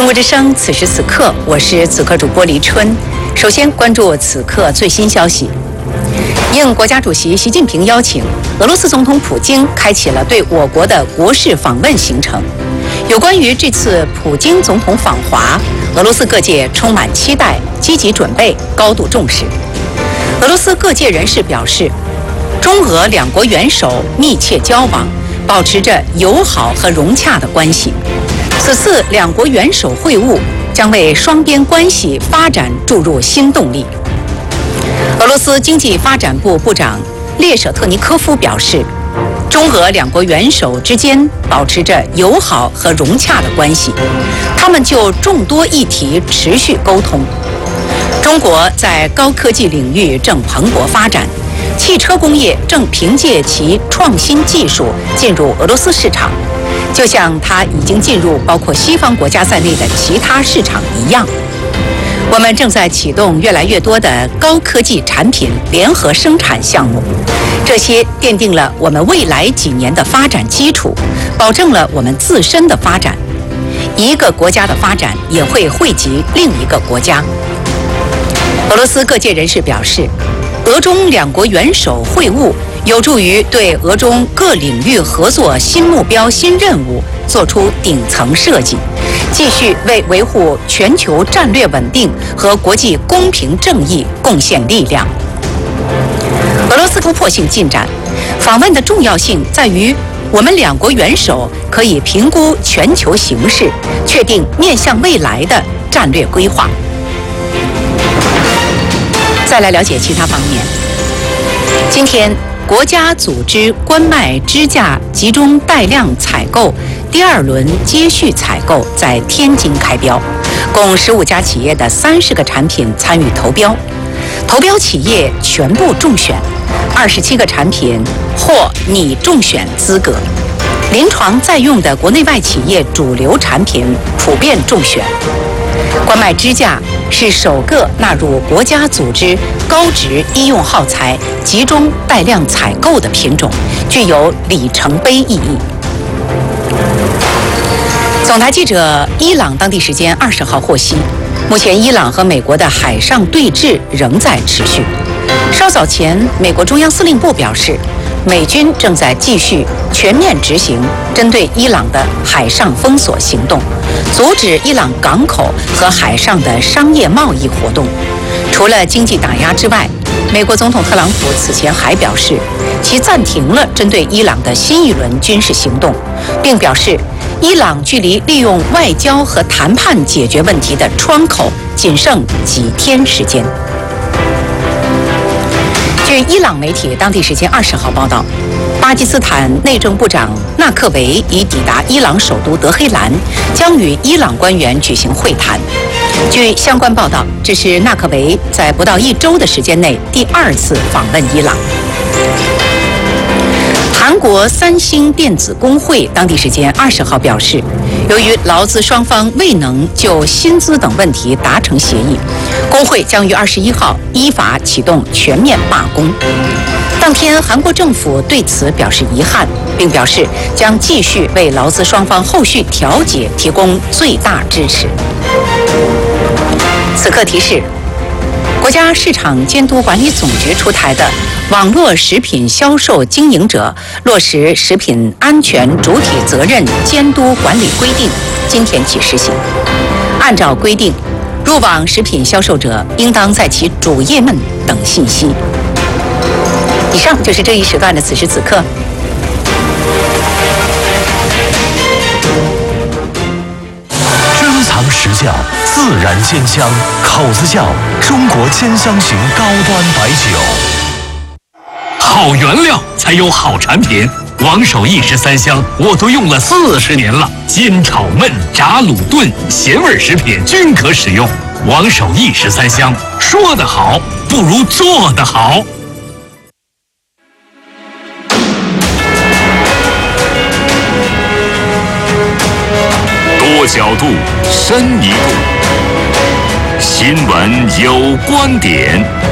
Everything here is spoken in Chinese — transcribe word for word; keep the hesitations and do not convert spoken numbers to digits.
国之声，此时此刻，我是此刻主播黎春。首先关注此刻最新消息。应国家主席习近平邀请，俄罗斯总统普京开启了对我国的国事访问行程。有关于这次普京总统访华，俄罗斯各界充满期待，积极准备，高度重视。俄罗斯各界人士表示，中俄两国元首密切交往，保持着友好和融洽的关系。此次两国元首会晤将为双边关系发展注入新动力。俄罗斯经济发展部部长列舍特尼科夫表示，中俄两国元首之间保持着友好和融洽的关系，他们就众多议题持续沟通。中国在高科技领域正蓬勃发展，汽车工业正凭借其创新技术进入俄罗斯市场，就像它已经进入包括西方国家在内的其他市场一样。我们正在启动越来越多的高科技产品联合生产项目，这些奠定了我们未来几年的发展基础，保证了我们自身的发展。一个国家的发展也会惠及另一个国家。俄罗斯各界人士表示，俄中两国元首会晤有助于对俄中各领域合作新目标、新任务做出顶层设计，继续为维护全球战略稳定和国际公平正义贡献力量。俄罗斯突破性进展，访问的重要性在于我们两国元首可以评估全球形势，确定面向未来的战略规划。再来了解其他方面。今天，国家组织冠脉支架集中带量采购第二轮接续采购在天津开标，共十五家企业的三十个产品参与投标，投标企业全部中选，二十七个产品获拟中选资格。临床在用的国内外企业主流产品普遍中选。冠脉支架是首个纳入国家组织高值医用耗材集中带量采购的品种，具有里程碑意义。总台记者伊朗当地时间二十号获悉，目前伊朗和美国的海上对峙仍在持续。稍早前，美国中央司令部表示，美军正在继续全面执行针对伊朗的海上封锁行动，阻止伊朗港口和海上的商业贸易活动。除了经济打压之外，美国总统特朗普此前还表示，其暂停了针对伊朗的新一轮军事行动，并表示，伊朗距离利用外交和谈判解决问题的窗口仅剩几天时间。据伊朗媒体当地时间二十号报道，巴基斯坦内政部长纳克维已抵达伊朗首都德黑兰，将与伊朗官员举行会谈。据相关报道，这是纳克维在不到一周的时间内第二次访问伊朗。韩国三星电子工会当地时间二十号表示，由于劳资双方未能就薪资等问题达成协议，工会将于二十一号依法启动全面罢工。当天，韩国政府对此表示遗憾，并表示将继续为劳资双方后续调解提供最大支持。此刻提示，国家市场监督管理总局出台的《网络食品销售经营者落实食品安全主体责任监督管理规定》今天起施行。按照规定，入网食品销售者应当在其主页面等信息。以上就是这一时段的此时此刻。 珍藏实窖，自然鲜香，口子窖，中国千香型高端白酒。 好原料才有好产品，王守义十三香我都用了四十年了，煎炒焖炸卤炖咸味食品均可使用。王守义十三香，说得好不如做得好。 多角度，深一度，新闻有观点。